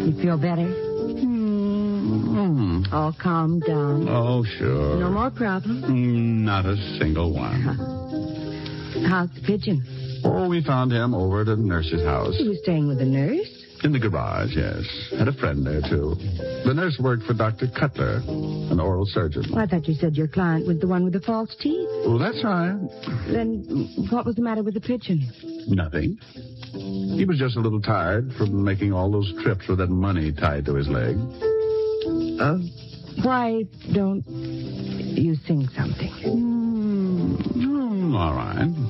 You feel better? All calmed down? Oh, sure. No more problems? Not a single one. How's the pigeon? Oh, we found him over at a nurse's house. He was staying with a nurse? In the garage, yes. Had a friend there, too. The nurse worked for Dr. Cutler, an oral surgeon. Well, I thought you said your client was the one with the false teeth. Oh, that's right. Then what was the matter with the pigeon? Nothing. He was just a little tired from making all those trips with that money tied to his leg. Why don't you sing something? All right.